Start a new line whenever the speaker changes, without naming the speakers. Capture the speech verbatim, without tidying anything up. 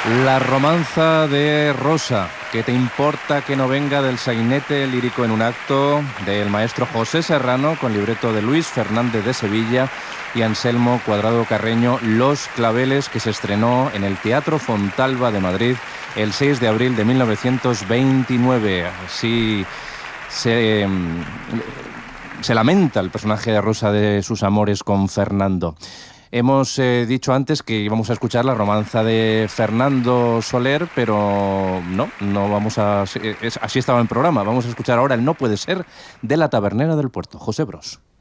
La romanza de Rosa, ¿qué te importa que no venga? Del sainete lírico en un acto del maestro José Serrano, con libreto de Luis Fernández de Sevilla y Anselmo Cuadrado Carreño, Los Claveles, que se estrenó en el Teatro Fontalba de Madrid el seis de abril de mil novecientos veintinueve. Así se, se lamenta el personaje de Rosa de sus amores con Fernando. Hemos eh, dicho antes que íbamos a escuchar la romanza de Fernando Soler, pero no, no vamos a... Es, así estaba en el programa. Vamos a escuchar ahora el No puede ser de La tabernera del puerto, José Bros.